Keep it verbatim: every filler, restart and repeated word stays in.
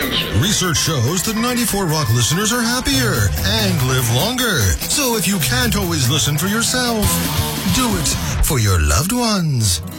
Research shows that ninety-four Rock listeners are happier and live longer. So if you can't always listen for yourself, do it for your loved ones.